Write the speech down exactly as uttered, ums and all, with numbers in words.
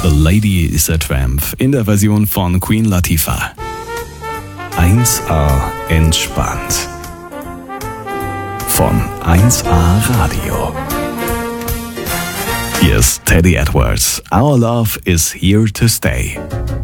The Lady is a Tramp in der Version von Queen Latifah. eins A entspannt. Von eins A Radio. Hier ist Teddy Edwards. Our love is here to stay.